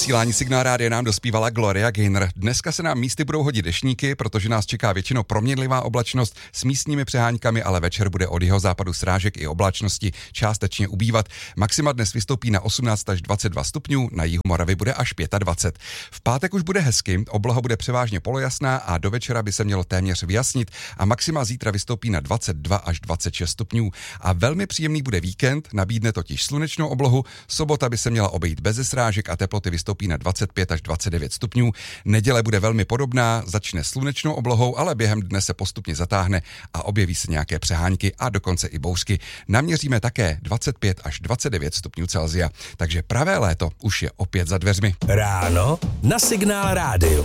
Vysílání Signál rádia nám dospívala Gloria Gaynor. Dneska se nám místy budou hodit deštníky, protože nás čeká většinou proměnlivá oblačnost s místními přeháňkami, ale večer bude od jihozápadu srážek i oblačnosti částečně ubývat. Maxima dnes vystoupí na 18 až 22 stupňů, na jihu Moravy bude až 25. V pátek už bude hezky, obloha bude převážně polojasná a do večera by se mělo téměř vyjasnit a maxima zítra vystoupí na 22 až 26 stupňů. A velmi příjemný bude víkend, nabídne totiž slunečnou oblohu, sobota by se měla obejít beze srážek a teploty vystoupí na 25 až 29 stupňů. Neděle bude velmi podobná, začne slunečnou oblohou, ale během dne se postupně zatáhne a objeví se nějaké přehánky a dokonce i bouřky. Naměříme také 25 až 29 stupňů Celsia. Takže pravé léto už je opět za dveřmi. Ráno na Signál rádiu.